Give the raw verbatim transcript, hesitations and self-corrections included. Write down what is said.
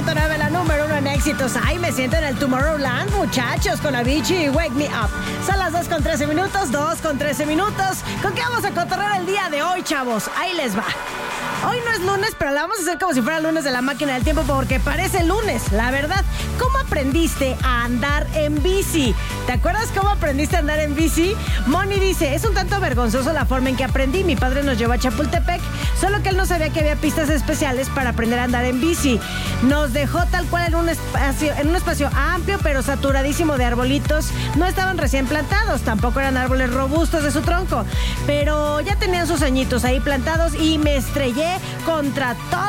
punto nueve, la número uno en éxitos. Ay, me siento en el Tomorrowland, muchachos, con Avicii y Wake Me Up. Son las dos con trece minutos, dos con trece minutos. ¿Con qué vamos a cotorrear el día de hoy, chavos? Ahí les va. Hoy no es lunes, pero la vamos a hacer como si fuera lunes de la máquina del tiempo porque parece lunes, la verdad. ¿Cómo aprendiste a andar en bici? ¿Te acuerdas cómo aprendiste a andar en bici? Moni dice, es un tanto vergonzoso la forma en que aprendí. Mi padre nos llevó a Chapultepec, solo que él no sabía que había pistas especiales para aprender a andar en bici. Nos dejó tal cual en un espacio, en un espacio amplio, pero saturadísimo de arbolitos. No estaban recién plantados, tampoco eran árboles robustos de su tronco, pero ya tenían sus añitos ahí plantados y me estrellé contra todo